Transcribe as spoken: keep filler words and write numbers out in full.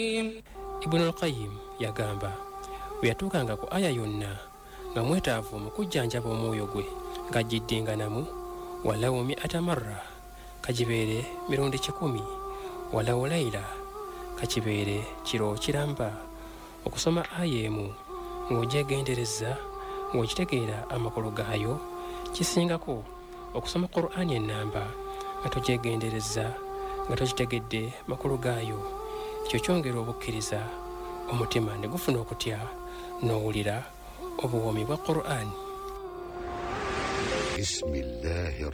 Ibn al-Qayyim yagamba bwe yatuukanga ku aya yonna nga mwetaavu mu kujjanjaba omwoyo gwe ng'agiddinganamu walawo mi'ata marra kagibeere mirundi kikumi walawo layla kakibeere kiro kiramba okusoma aya emu ng'ogyegendereza ng'okitegeera amakulu gaayo kisingako okusoma Qur'ani ennamba nga togyegendereza nga tokitegedde makulu gaayo. Ekyo kyongera obukkiriza omutima ne gufuna okutya n'owulira obuwoomi bwa Qur'ani. Bismillah.